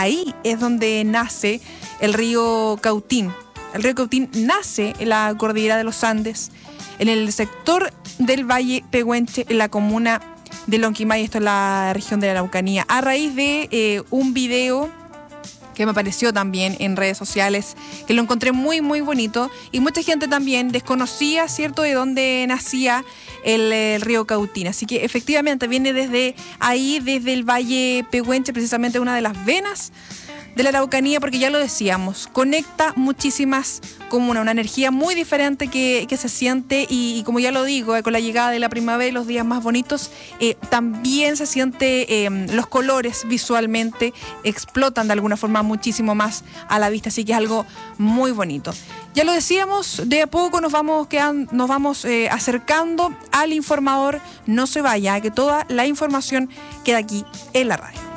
ahí es donde nace el río Cautín. El río Cautín nace en la cordillera de los Andes, en el sector del Valle Pehuenche, en la comuna de Lonquimay, esto es la región de la Araucanía, a raíz de un video que me apareció también en redes sociales, que lo encontré muy, muy bonito, y mucha gente también desconocía, ¿cierto?, de dónde nacía el río Cautín. Así que efectivamente viene desde ahí, desde el Valle Pehuenche, precisamente una de las venas de la Araucanía, porque ya lo decíamos, conecta muchísimas comunas, una energía muy diferente que se siente, y como ya lo digo, con la llegada de la primavera y los días más bonitos, también se siente, los colores visualmente explotan de alguna forma muchísimo más a la vista, así que es algo muy bonito. Ya lo decíamos, de a poco nos vamos acercando al informador. No se vaya, que toda la información queda aquí en la radio.